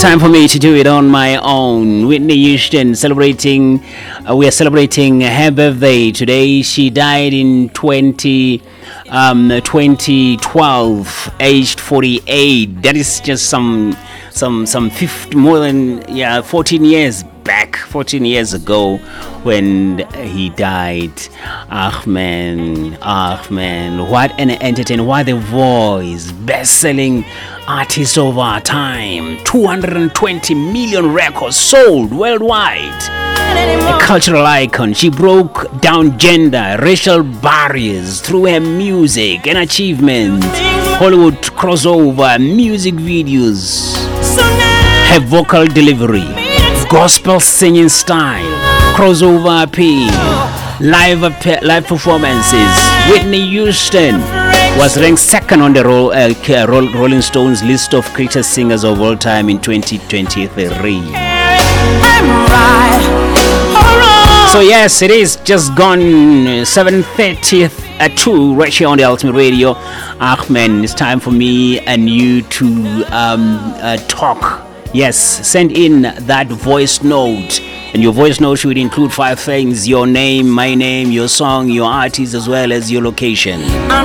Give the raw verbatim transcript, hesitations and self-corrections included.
time for me to do it on my own. Whitney Houston celebrating, uh, we are celebrating her birthday today. She died in twenty, um, twenty twelve, aged forty-eight. That is just some, some, some fifty, more than, yeah, fourteen years back, fourteen years ago when he died. Ah man, ah man, what an entertainer, what a voice, best-selling artist of our time, two hundred twenty million records sold worldwide, a cultural icon. She broke down gender, racial barriers through her music and achievement, Hollywood crossover, music videos, her vocal delivery, gospel singing style, crossover appeal, live ap- live performances. Whitney Houston was ranked second on the Roll, uh, Rolling Stones list of greatest singers of all time in twenty twenty-three. So yes, it is just gone seven thirty-two right here on the Ultimate Radio. Ahmed, it's time for me and you to um, uh, talk. Yes, send in that voice note. And your voice note should include five things: your name, my name, your song, your artist, as well as your location. I